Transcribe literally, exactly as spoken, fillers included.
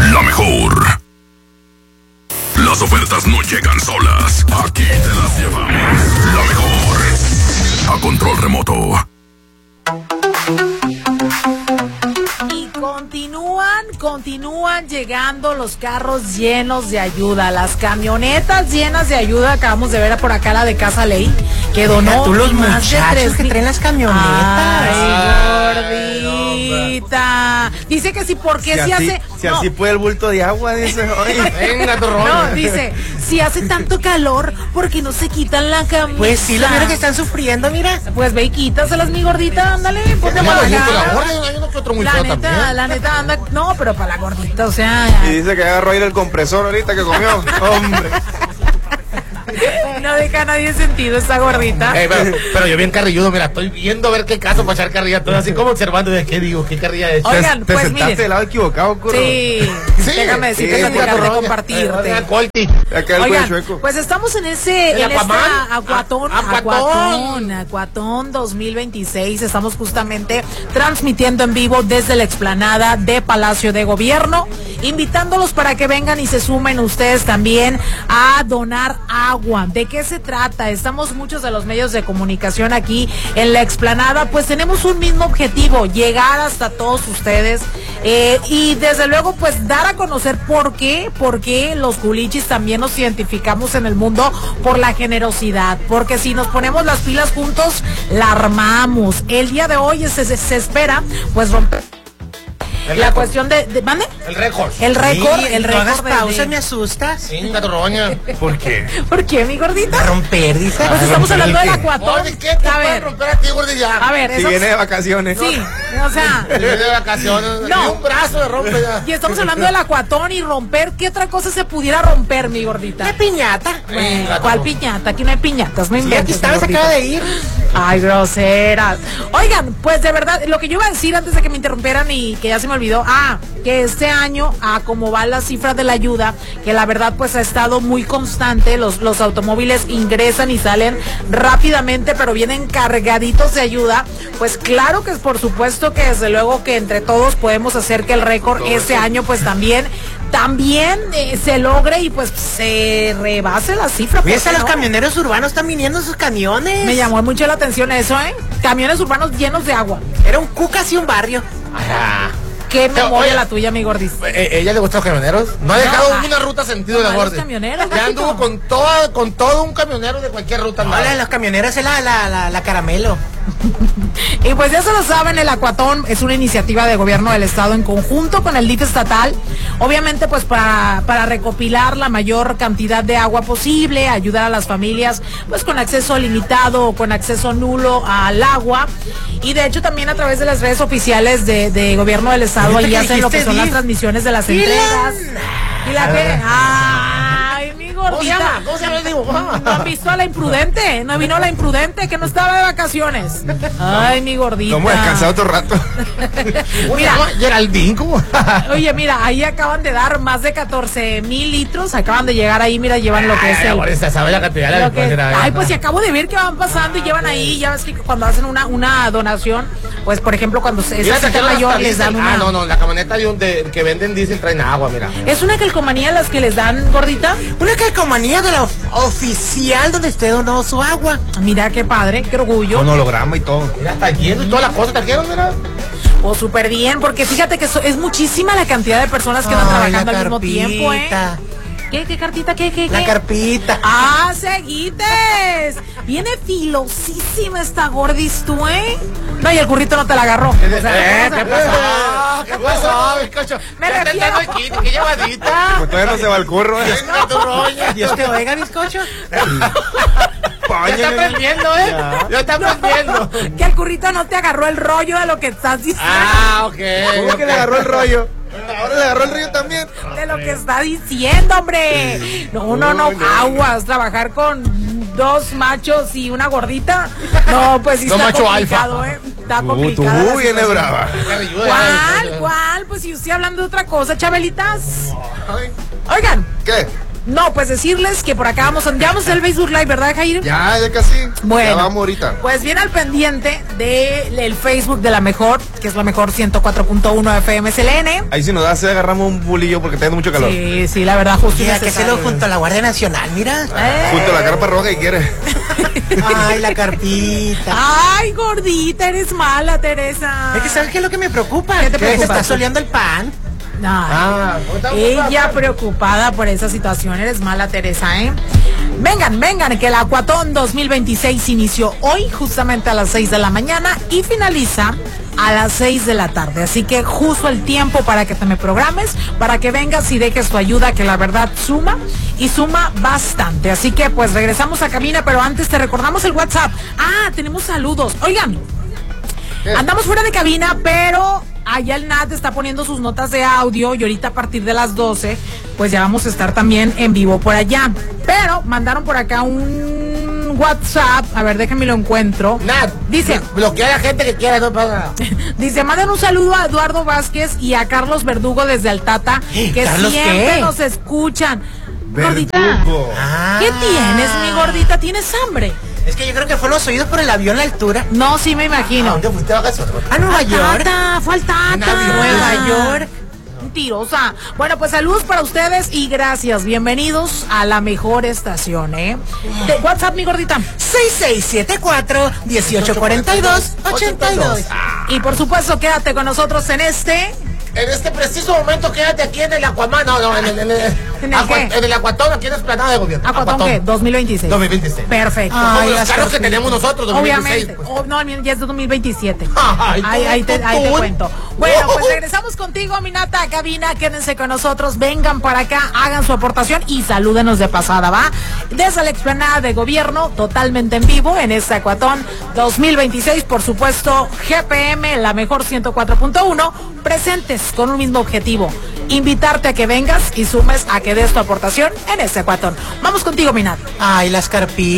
La mejor. Las ofertas no llegan solas. Aquí te las llevamos. La mejor. A control remoto. Y continúan, continúan llegando los carros llenos de ayuda, las camionetas llenas de ayuda. Acabamos de ver por acá la de Casa Ley, que donó tú los más de muchachos tres que mil. traen las camionetas. Ay, gordita. Dice que sí, porque si, Si, si así, hace... si no. así puede el bulto de agua, dice. Oye, Venga, tu rollo. No, dice, si hace tanto calor, porque no se quitan la camisa. Pues sí, lo vieron que están sufriendo, mira. Pues ve y quítaselas, mi gordita, ándale, ponte Ya, para oye, acá. que la gorda, hay uno que otro muy La feo neta, también. la neta anda, no, pero para la gordita, o sea, y dice que agarró a ir el compresor ahorita que comió. Hombre. no deja a nadie sentido esta gordita. Eh, pero, pero yo bien carrilludo, mira, estoy viendo a ver qué caso para echar carrilla, todo así como observando de qué digo, qué carrilla he hecho. Oigan, te, te pues sentaste miren. del lado equivocado, curro. Sí, Sí, déjame decirte, sí, platicarte, roña. compartirte. Eh, Colti. Acá el Oigan, cuello chueco. pues estamos en ese, ¿El en Aquaman? esta Acuatón, A- Acuatón. Acuatón, Acuatón dos mil veintiséis. Estamos justamente transmitiendo en vivo desde la explanada de Palacio de Gobierno, invitándolos para que vengan y se sumen ustedes también a donar agua. ¿De qué se trata? Estamos muchos de los medios de comunicación aquí en la explanada, pues tenemos un mismo objetivo, llegar hasta todos ustedes eh, y desde luego pues dar a conocer por qué, por qué los culichis también nos identificamos en el mundo por la generosidad, porque si nos ponemos las pilas juntos, la armamos. El día de hoy se, se, se espera pues romper El la récord. cuestión de, de ¿mande? El récord. El récord, el no hagas récord de- pausa, de- me asustas. Venga, tu roña. ¿Por qué? ¿Por qué, mi gordita? Romper, dice. Pues estamos hablando del Acuatón. Oye, ¿qué te A puede ver, romper a ti, gordilla? a ver, Si eso- viene de vacaciones. sí, o sea, Si viene de vacaciones, No. ni un brazo le rompe ya. y estamos hablando del Acuatón y romper, ¿qué otra cosa se pudiera romper, mi gordita? ¿Qué piñata? Bueno, ¿cuál piñata? Aquí no hay piñatas, no Sí, inventes. aquí está, mi se gordita. acaba de ir. Ay, groseras. Oigan, pues de verdad, lo que yo iba a decir antes de que me interrumpieran y que ya se me olvidó, ah, que este año, a como va la cifra de la ayuda, que la verdad pues ha estado muy constante, los, los automóviles ingresan y salen rápidamente, pero vienen cargaditos de ayuda, pues claro que es por supuesto que desde luego que entre todos podemos hacer que el récord este año pues también, también eh, se logre y pues se rebase la cifra. ¿por Oye, qué hasta los no? camioneros urbanos están viniendo en sus camiones. Me llamó mucho la atención eso, ¿eh? Camiones urbanos llenos de agua. Era un cucas y un barrio. Ah. Qué Pero, memoria oye, la tuya, mi gordis. Eh, ¿Ella le gusta los camioneros? No ha dejado ay, una ruta sentido de no, la los gorda. camioneros, Ya Paquito. anduvo con todo, con todo un camionero de cualquier ruta. Ah, andaba. Hola, los camioneros es la, la, la, la caramelo. Y pues ya se lo saben, el Acuatón es una iniciativa de gobierno del estado en conjunto con el D I F estatal, obviamente pues para, para recopilar la mayor cantidad de agua posible, ayudar a las familias pues con acceso limitado o con acceso nulo al agua, y de hecho también a través de las redes oficiales de, de gobierno del estado Ahorita ahí que hacen lo que dijiste son las D I F. transmisiones de las Y la- entregas. ¿Y la qué? Ay, mi ¿Cómo se gordita. llama? ¿Cómo se llama el dibujo? ¿No han visto a la imprudente? ¿No vino la imprudente que no estaba de vacaciones? Ay, mi gordita. Hemos descansado otro rato. ¿Cómo se Mira. llama? Geraldine, ¿cómo? Oye, mira, ahí acaban de dar más de catorce mil litros. Acaban de llegar ahí, mira, llevan lo que es Ay, el... ahorita sabe la cantidad de lo que- después era- ay, pues si acabo de ver que van pasando y llevan ahí, ya ves que cuando hacen una, una donación, pues por ejemplo cuando se Mira, es gente sacaron mayor hasta les dan diésel. una... Ah, no, no, la camioneta de un- de- que venden diésel traen agua, mira. ¿Es una calcomanía las que les dan, gordita? Una calcomanía de la of- oficial donde usted donó su agua. Mira, qué padre, qué orgullo. Con holograma y todo. Mira, está lleno y todas las cosas trajeron, mira. O súper bien, porque fíjate que so- es muchísima la cantidad de personas que están Ay, trabajando la al mismo tiempo, ¿eh? carpita. ¿Qué, qué cartita, qué, qué, La qué? carpita. ¡Ah, seguites! Viene filosísima esta gordis tú, ¿eh? No, y el currito no te la agarró. O sea, Eh, ¿Qué pasó? ¿Qué pasó, bizcocho? Me Ya te refiero- tengo aquí, qué llevadita. Pues todavía no se va el curro, ¿eh? Venga, tu roña. Dios te oiga, bizcocho. Ya está aprendiendo, ¿eh? Ya está aprendiendo. que el currito no te agarró el rollo de lo que estás diciendo. Ah, ok. ¿Cómo que le agarró el rollo? Ahora le agarró el río también. De lo que está diciendo, hombre. No, no, no, aguas. Trabajar con dos machos y una gordita. No, pues sí Dos está macho complicado, alfa. ¿eh? Está Tú, complicado. tú la viene situación. brava. ¿Cuál? ¿Cuál? Pues si usted hablando de otra cosa, chabelitas. Oigan, ¿Qué? No, pues decirles que por acá vamos, ya vamos al Facebook Live, ¿verdad, Jair? Ya, ya casi. Bueno, Ya vamos ahorita. Pues bien al pendiente del Facebook de La Mejor, que es La Mejor ciento cuatro punto uno F M S L N. Ahí si nos da sed, agarramos un bulillo porque está haciendo mucho calor. Sí, sí, la verdad, justo. Mira, que se lo junto a la Guardia Nacional, mira. Eh. Junto a la carpa roja y quiere. Ay, la carpita. Ay, gordita, eres mala, Teresa. Es que ¿sabes qué es lo que me preocupa? ¿Qué te Que preocupa? se está soleando el pan. Ay, Ah, ella preocupada por esa situación. Eres mala, Teresa, ¿eh? Vengan, vengan, que el Acuatón dos mil veintiséis inició hoy justamente a las seis de la mañana y finaliza a las seis de la tarde. Así que justo el tiempo para que te me programes, para que vengas y dejes tu ayuda, que la verdad suma y suma bastante. Así que pues regresamos a cabina, pero antes te recordamos el WhatsApp. Ah, tenemos saludos. Oigan, andamos fuera de cabina, pero allá el Nat está poniendo sus notas de audio y ahorita a partir de las doce, pues ya vamos a estar también en vivo por allá. Pero mandaron por acá un WhatsApp, a ver, déjenme lo encuentro. Nat, Dice, bloquea a la gente que quiera, no pasa. dice, manden un saludo a Eduardo Vázquez y a Carlos Verdugo desde Altata, que ¿Carlos siempre qué? nos escuchan. Gordita, Verdugo. Ah. ¿qué tienes, mi gordita? ¿Tienes hambre? Es que yo creo que fue los oídos por el avión a la altura. No, sí me ¿A imagino. dónde fuiste a vacaciones? A Nueva York. Tata, fue al Tata. Nueva York. Mentirosa. Bueno, pues saludos para ustedes y gracias. Bienvenidos a la mejor estación, ¿eh? De WhatsApp, mi gordita. seis seis siete cuatro, uno ocho cuatro dos, ocho dos. Y por supuesto, quédate con nosotros en este. En este preciso momento quédate aquí en el Aquaman, no, no, en el, en el, ¿En el Aqua- qué? en el Acuatón, aquí en la Esplanada de Gobierno. ¿Acuatón qué? dos mil veintiséis. dos mil veintiséis. Perfecto. Ay, Como los las carros que tortillas. tenemos nosotros, dos mil veintiséis. Obviamente. Pues. Oh, no, el mío ya es de dos mil veintisiete. Ay, ahí, ahí, te, ahí te tú. cuento. Bueno, pues regresamos contigo, Minata, a cabina. Quédense con nosotros. Vengan para acá, hagan su aportación y salúdenos de pasada, ¿va? Desde la explanada de Gobierno, totalmente en vivo, en este Acuatón dos mil veintiséis. Por supuesto, G P M, la mejor ciento cuatro punto uno, presentes con un mismo objetivo. Invitarte a que vengas y sumes a que des tu aportación en este Acuatón. Vamos contigo, Minata. Ay, las carpitas.